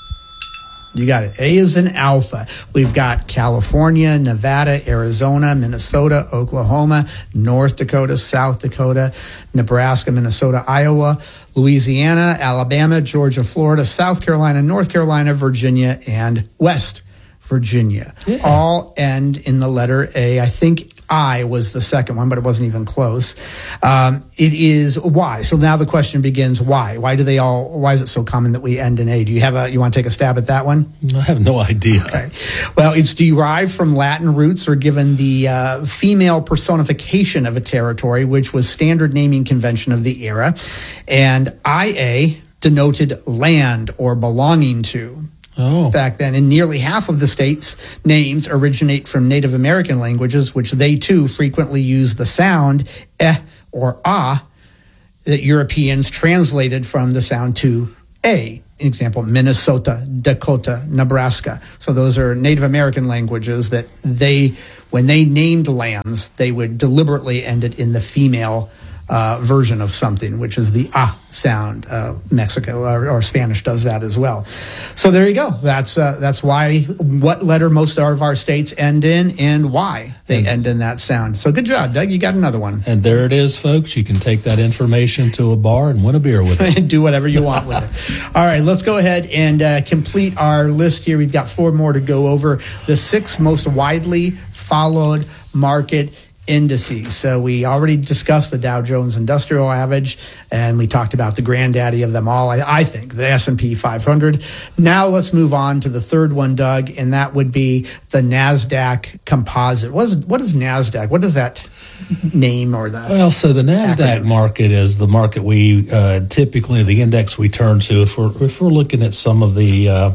You got it. A is in alpha. We've got California, Nevada, Arizona, Minnesota, Oklahoma, North Dakota, South Dakota, Nebraska, Minnesota, Iowa, Louisiana, Alabama, Georgia, Florida, South Carolina, North Carolina, Virginia, and West Virginia. Yeah. All end in the letter A. I think I was the second one, but it wasn't even close. Um, it is Y. So now the question begins: Why? Why do they all? Why is it so common that we end in A? Do you have a? You want to take a stab at that one? I have no idea. Okay. Well, it's derived from Latin roots, or given the uh, female personification of a territory, which was standard naming convention of the era, and I A denoted land or belonging to. Oh. Back then, and nearly half of the state's names originate from Native American languages, which they too frequently use the sound eh or ah that Europeans translated from the sound to a. Example: Minnesota, Dakota, Nebraska. So those are Native American languages that they, when they named lands, they would deliberately end it in the female Uh, version of something, which is the ah sound. Uh, Mexico or, or Spanish does that as well. So there you go. That's uh, that's why what letter most of our states end in and why they and, end in that sound. So good job, Doug. You got another one. And there it is, folks. You can take that information to a bar and win a beer with it. And do whatever you want with it. All right, let's go ahead and uh, complete our list here. We've got four more to go over. The six most widely followed market indices. So we already discussed the Dow Jones Industrial Average, and we talked about the granddaddy of them all, I, I think, the S and P five hundred. Now let's move on to the third one, Doug, and that would be the NASDAQ Composite. What is, what is NASDAQ? What does that name or the... Well, so the NASDAQ acronym? Market is the market we uh, typically, the index we turn to if we're, if we're looking at some of the... Uh,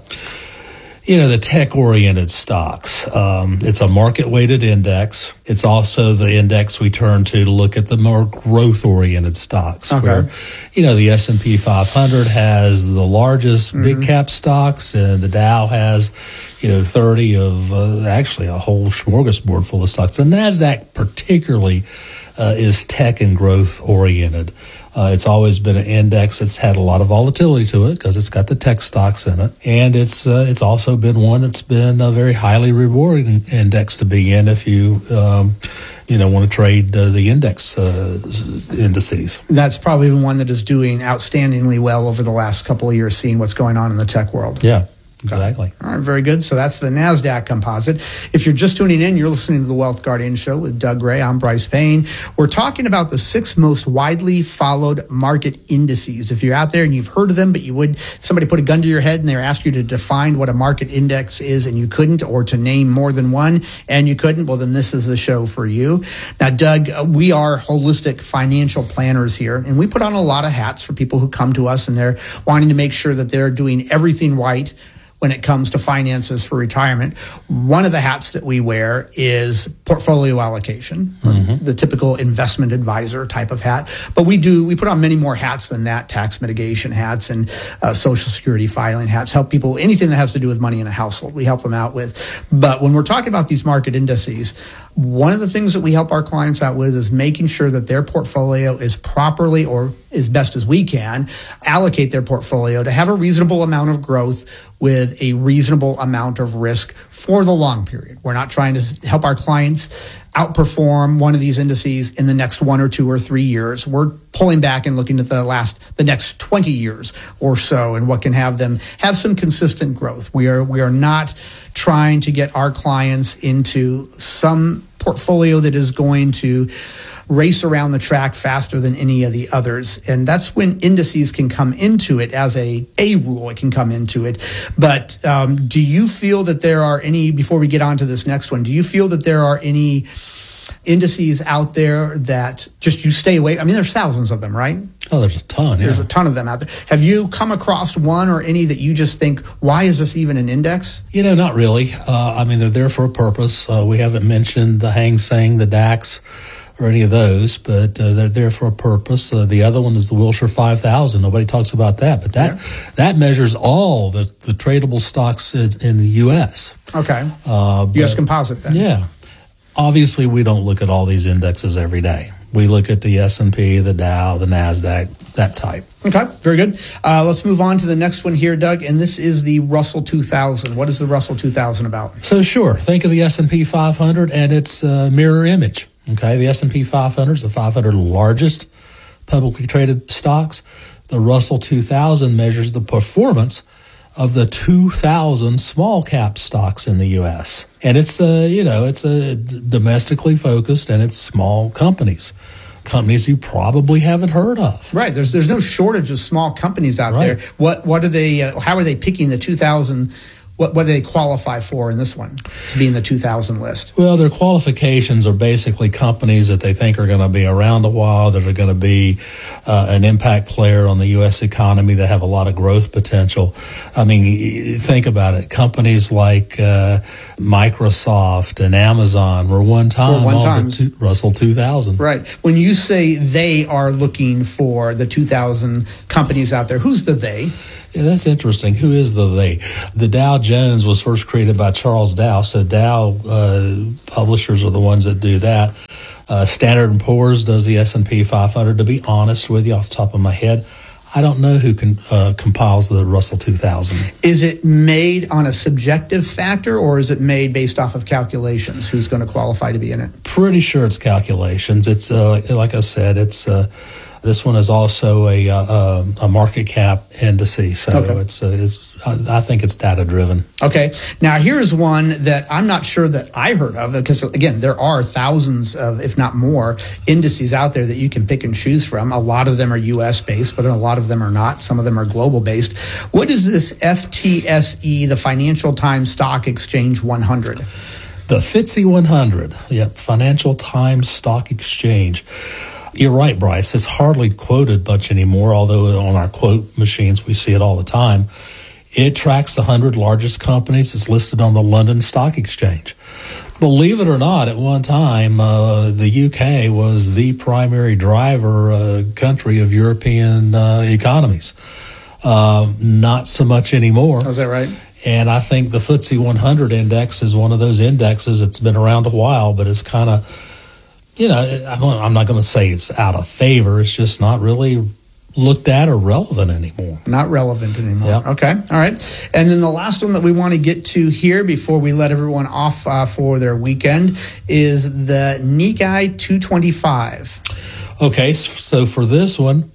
You know, the tech-oriented stocks. Um, it's a market-weighted index. It's also the index we turn to to look at the more growth-oriented stocks. Okay. Where, you know, the S and P five hundred has the largest mm-hmm. big-cap stocks, and the Dow has, you know, thirty of uh, actually a whole smorgasbord full of stocks. The NASDAQ particularly uh, is tech and growth-oriented. Uh, it's always been an index that's had a lot of volatility to it because it's got the tech stocks in it, and it's uh, it's also been one that's been a very highly rewarding index to be in if you um, you know want to trade uh, the index uh, indices. That's probably the one that is doing outstandingly well over the last couple of years, seeing what's going on in the tech world. Yeah. Exactly. All right, very good. So that's the NASDAQ Composite. If you're just tuning in, you're listening to the Wealth Guardian Show with Doug Ray. I'm Bryce Payne. We're talking about the six most widely followed market indices. If you're out there and you've heard of them, but you would, somebody put a gun to your head and they asked you to define what a market index is and you couldn't, or to name more than one and you couldn't, well, then this is the show for you. Now, Doug, we are holistic financial planners here, and we put on a lot of hats for people who come to us and they're wanting to make sure that they're doing everything right when it comes to finances for retirement. One of the hats that we wear is portfolio allocation, mm-hmm. the typical investment advisor type of hat. But we do, we put on many more hats than that: tax mitigation hats and uh, Social Security filing hats, help people, anything that has to do with money in a household, we help them out with. But when we're talking about these market indices, one of the things that we help our clients out with is making sure that their portfolio is properly, or as best as we can, allocate their portfolio to have a reasonable amount of growth with a reasonable amount of risk for the long period. We're not trying to help our clients outperform one of these indices in the next one or two or three years. We're pulling back and looking at the last, the next twenty years or so, and what can have them have some consistent growth. We are, we are not trying to get our clients into some portfolio that is going to race around the track faster than any of the others. And that's when indices can come into it as a, a rule, it can come into it. But um, do you feel that there are any, before we get on to this next one, do you feel that there are any indices out there that just you stay away? I mean, there's thousands of them, right? Oh, there's a ton. Yeah. There's a ton of them out there. Have you come across one or any that you just think, why is this even an index? You know, not really. Uh, I mean, they're there for a purpose. Uh, we haven't mentioned the Hang Seng, the DAX, or any of those, but uh, they're there for a purpose. Uh, the other one is the Wilshire five thousand. Nobody talks about that, but that yeah. that measures all the, the tradable stocks in, in the U S. Okay. Uh, U S Composite then. Yeah. Obviously, we don't look at all these indexes every day. We look at the S and P, the Dow, the NASDAQ, that type. Okay, very good. Uh, let's move on to the next one here, Doug, and this is the Russell two thousand. What is the Russell two thousand about? So sure, think of the S and P five hundred and its uh, mirror image. Okay, the S and P five hundred is the five hundred largest publicly traded stocks. The Russell two thousand measures the performance of the two thousand small cap stocks in the U S. And it's, uh, you know, it's a domestically focused and it's small companies. Companies you probably haven't heard of. Right. There's there's no shortage of small companies out Right. there. What what are they? Uh, how are they picking the two thousand? What what do they qualify for in this one to be in the two thousand list? Well, their qualifications are basically companies that they think are going to be around a while, that are going to be uh, an impact player on the U S economy, that have a lot of growth potential. I mean, think about it. Companies like uh, Microsoft and Amazon were one time Were one on times. the two, Russell two thousand. Right. When you say they are looking for the two thousand companies out there, who's the they? Yeah, that's interesting. Who is the they? The Dow Jones was first created by Charles Dow, so Dow uh, publishers are the ones that do that. Uh, Standard and Poor's does the S and P five hundred. To be honest with you, off the top of my head, I don't know who can, uh, compiles the Russell two thousand. Is it made on a subjective factor, or is it made based off of calculations? Who's going to qualify to be in it? Pretty sure it's calculations. It's uh, like I said, it's uh, this one is also a uh, a market cap indice, so Okay. it's uh, it's I think it's data driven. Okay. Now, here's one that I'm not sure that I heard of, because, again, there are thousands of, if not more, indices out there that you can pick and choose from. A lot of them are U S based, but a lot of them are not. Some of them are global based. What is this F T S E, the Financial Times Stock Exchange one hundred? The F T S E one hundred, yep, Financial Times Stock Exchange. You're right, Bryce. It's hardly quoted much anymore, although on our quote machines we see it all the time. It tracks the one hundred largest companies. It's listed on the London Stock Exchange. Believe it or not, at one time, uh, the U K was the primary driver uh, country of European uh, economies. Uh, not so much anymore. Oh, is that right? And I think the F T S E one hundred index is one of those indexes that's been around a while, but it's kind of, you know, I'm not going to say it's out of favor. It's just not really looked at or relevant anymore. Not relevant anymore. Yep. Okay. All right. And then the last one that we want to get to here before we let everyone off uh, for their weekend is the Nikkei two twenty-five. Okay. So for this one,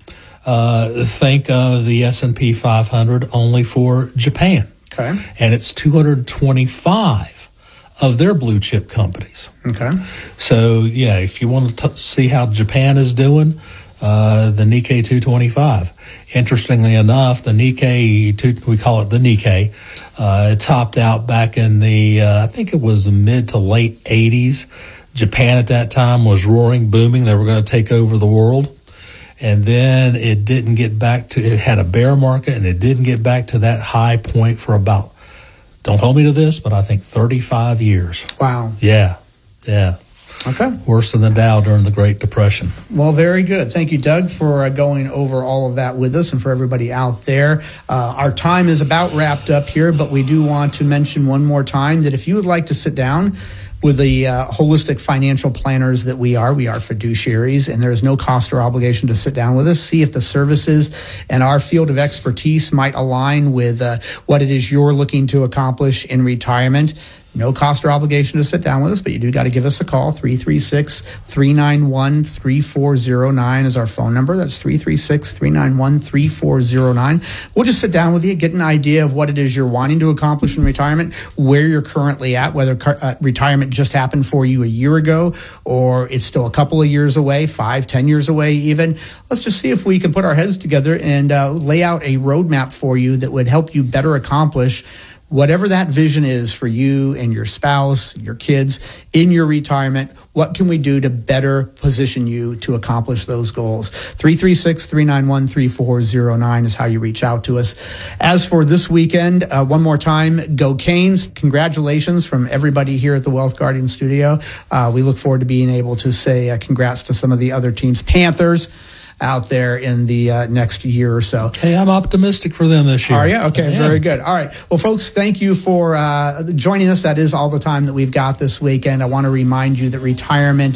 uh, think of the S and P five hundred only for Japan. Okay. And it's two hundred twenty-five of their blue chip companies. Okay. So, yeah, if you want to t- see how Japan is doing, uh, the Nikkei two twenty-five. Interestingly enough, the Nikkei, two, we call it the Nikkei, uh, it topped out back in the, uh, I think it was mid to late eighties. Japan at that time was roaring, booming. They were going to take over the world. And then it didn't get back to, it had a bear market, and it didn't get back to that high point for about, don't hold me to this, but I think thirty-five years. Wow. Yeah, yeah. Okay. Worse than the Dow during the Great Depression. Well, very good. Thank you, Doug, for uh, going over all of that with us, and for everybody out there. Uh, our time is about wrapped up here, but we do want to mention one more time that if you would like to sit down with the uh, holistic financial planners that we are, we are fiduciaries, and there is no cost or obligation to sit down with us, see if the services and our field of expertise might align with uh, what it is you're looking to accomplish in retirement. No cost or obligation to sit down with us, but you do got to give us a call. three three six, three nine one, three four zero nine is our phone number. That's three three six, three nine one, three four zero nine. We'll just sit down with you, get an idea of what it is you're wanting to accomplish in retirement, where you're currently at, whether uh, retirement just happened for you a year ago, or it's still a couple of years away, five, ten years away even. Let's just see if we can put our heads together and uh, lay out a roadmap for you that would help you better accomplish whatever that vision is for you and your spouse, your kids in your retirement. What can we do to better position you to accomplish those goals? three three six, three nine one, three four zero nine is how you reach out to us. As for this weekend, uh, one more time, go Canes. Congratulations from everybody here at the Wealth Guardian studio. Uh, we look forward to being able to say uh, congrats to some of the other teams. Panthers out there in the uh, next year or so. Hey, I'm optimistic for them this year. Are you? Okay, very good. All right. Well, folks, thank you for uh, joining us. That is all the time that we've got this weekend. I want to remind you that retirement,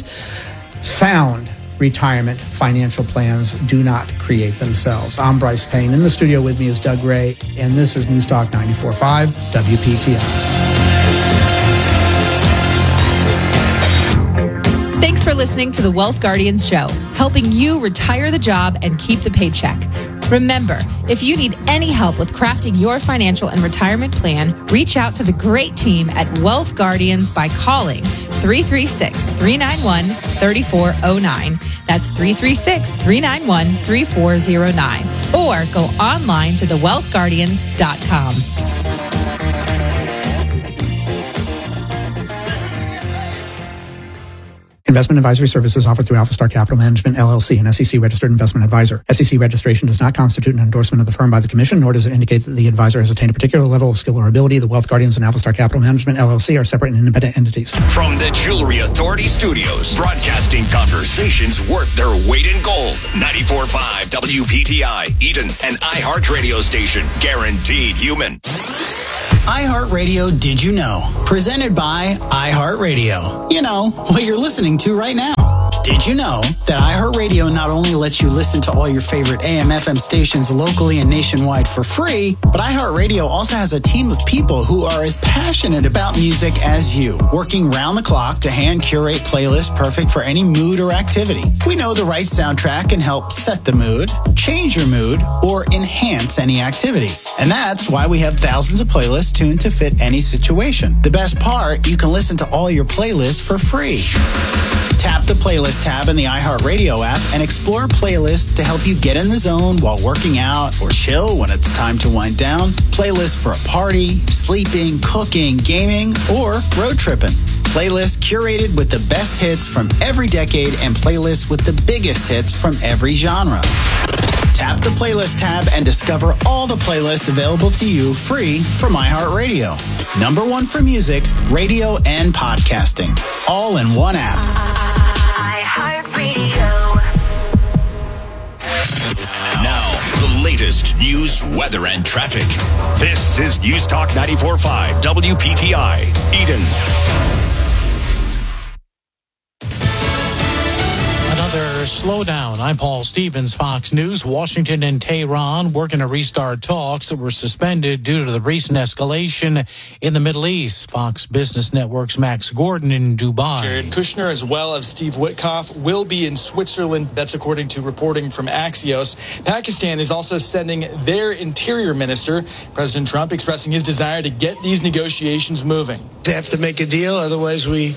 sound retirement financial plans do not create themselves. I'm Bryce Payne. In the studio with me is Doug Ray, and this is News Talk ninety-four point five W P T I. Thanks for listening to the Wealth Guardians Show, helping you retire the job and keep the paycheck. Remember, if you need any help with crafting your financial and retirement plan, reach out to the great team at Wealth Guardians by calling three three six, three nine one, three four zero nine. That's three three six, three nine one, three four zero nine. Or go online to the wealth guardians dot com. Investment advisory services offered through AlphaStar Capital Management, L L C, an S E C-registered investment advisor. S E C registration does not constitute an endorsement of the firm by the Commission, nor does it indicate that the advisor has attained a particular level of skill or ability. The Wealth Guardians and AlphaStar Capital Management, L L C, are separate and independent entities. From the Jewelry Authority Studios, broadcasting conversations worth their weight in gold. ninety-four point five W P T I, Eden, an iHeart radio station. Guaranteed human. iHeartRadio Did You Know? Presented by iHeartRadio. You know, what you're listening to right now. Did you know that iHeartRadio not only lets you listen to all your favorite A M F M stations locally and nationwide for free, but iHeartRadio also has a team of people who are as passionate about music as you, working round the clock to hand curate playlists perfect for any mood or activity. We know the right soundtrack can help set the mood, change your mood, or enhance any activity. And that's why we have thousands of playlists tuned to fit any situation. The best part, you can listen to all your playlists for free. Tap the playlist tab in the iHeartRadio app and explore playlists to help you get in the zone while working out or chill when it's time to wind down. Playlists for a party, sleeping, cooking, gaming, or road tripping. Playlists curated with the best hits from every decade and playlists with the biggest hits from every genre. Tap the playlist tab and discover all the playlists available to you free from iHeartRadio. Number one for music, radio, and podcasting. All in one app. iHeartRadio. Now, the latest news, weather, and traffic. This is News Talk ninety-four point five W P T I, Eden. Another slowdown. I'm Paul Stevens, Fox News. Washington and Tehran working to restart talks that were suspended due to the recent escalation in the Middle East. Fox Business Network's Max Gordon in Dubai. Jared Kushner, as well as Steve Witkoff, will be in Switzerland. That's according to reporting from Axios. Pakistan is also sending their interior minister, President Trump, expressing his desire to get these negotiations moving. They have to make a deal, otherwise we...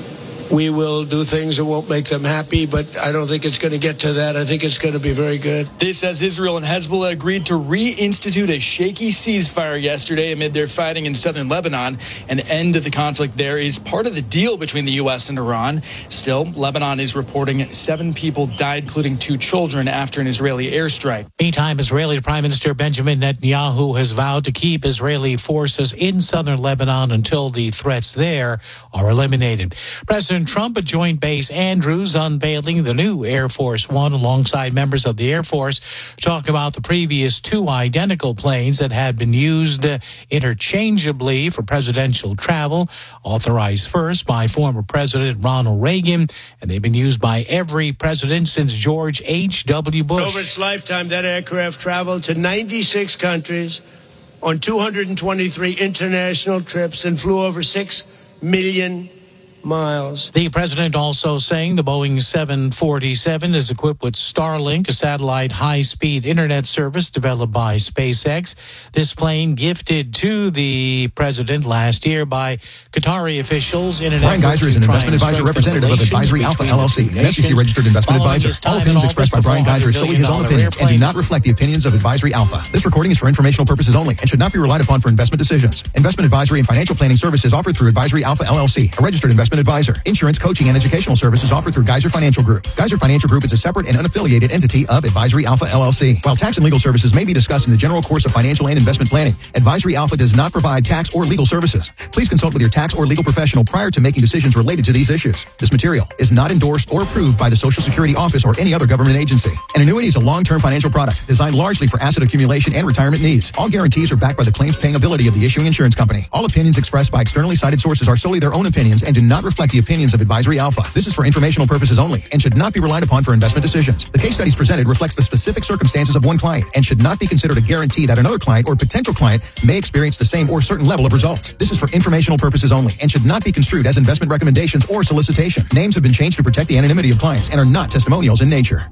We will do things that won't make them happy, but I don't think it's going to get to that. I think it's going to be very good. This as Israel and Hezbollah agreed to reinstitute a shaky ceasefire yesterday amid their fighting in southern Lebanon. An end to the conflict there is part of the deal between the U S and Iran. Still, Lebanon is reporting seven people died, including two children, after an Israeli airstrike. Meantime, Israeli Prime Minister Benjamin Netanyahu has vowed to keep Israeli forces in southern Lebanon until the threats there are eliminated. President Trump at Joint Base Andrews unveiling the new Air Force One alongside members of the Air Force, talking about the previous two identical planes that had been used interchangeably for presidential travel, authorized first by former President Ronald Reagan, and they've been used by every president since George H W. Bush. Over its lifetime, that aircraft traveled to ninety-six countries on two hundred twenty-three international trips and flew over six million miles. The president also saying the Boeing seven forty-seven is equipped with Starlink, a satellite high-speed internet service developed by SpaceX. This plane gifted to the president last year by Qatari officials in an Brian Geiser is an investment advisor representative of Advisory Alpha L L C, an S E C-registered investment advisor. All opinions expressed by Brian Geiser are solely his own opinions and do not reflect the opinions of Advisory Alpha. This recording is for informational purposes only and should not be relied upon for investment decisions. Investment advisory and financial planning services offered through Advisory Alpha L L C, a registered investment advisor. Insurance, coaching, and educational services offered through Geiser Financial Group. Geiser Financial Group is a separate and unaffiliated entity of Advisory Alpha L L C. While tax and legal services may be discussed in the general course of financial and investment planning, Advisory Alpha does not provide tax or legal services. Please consult with your tax or legal professional prior to making decisions related to these issues. This material is not endorsed or approved by the Social Security Office or any other government agency. An annuity is a long-term financial product designed largely for asset accumulation and retirement needs. All guarantees are backed by the claims-paying ability of the issuing insurance company. All opinions expressed by externally cited sources are solely their own opinions and do not reflect the opinions of Advisory Alpha. This is for informational purposes only and should not be relied upon for investment decisions. The case studies presented reflects the specific circumstances of one client and should not be considered a guarantee that another client or potential client may experience the same or certain level of results. This is for informational purposes only and should not be construed as investment recommendations or solicitation. Names have been changed to protect the anonymity of clients and are not testimonials in nature.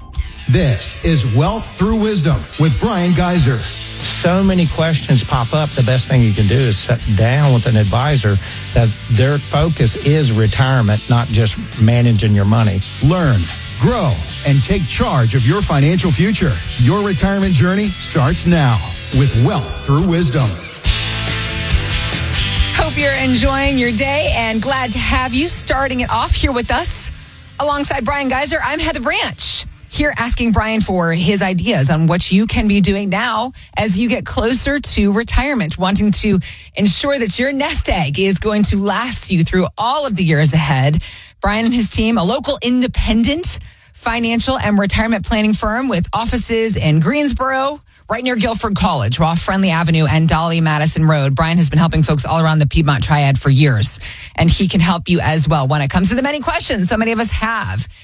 This is Wealth Through Wisdom with Brian Geiser. So many questions pop up. The best thing you can do is sit down with an advisor that their focus is retirement, not just managing your money. Learn, grow, and take charge of your financial future. Your retirement journey starts now with Wealth Through Wisdom. Hope you're enjoying your day and glad to have you starting it off here with us. Alongside Brian Geiser, I'm Heather Branch, here asking Brian for his ideas on what you can be doing now as you get closer to retirement, wanting to ensure that your nest egg is going to last you through all of the years ahead. Brian and his team, a local independent financial and retirement planning firm with offices in Greensboro, right near Guilford College, off Friendly Avenue and Dolly Madison Road. Brian has been helping folks all around the Piedmont Triad for years, and he can help you as well when it comes to the many questions so many of us have.